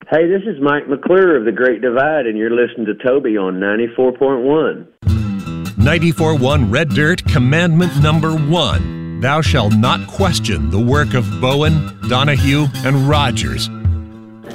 Hey, this is Mike McClure of The Great Divide, and you're listening to Toby on 94.1. 94.1 Red Dirt Commandment number 1. Thou shalt not question the work of Bowen, Donahue, and Rogers,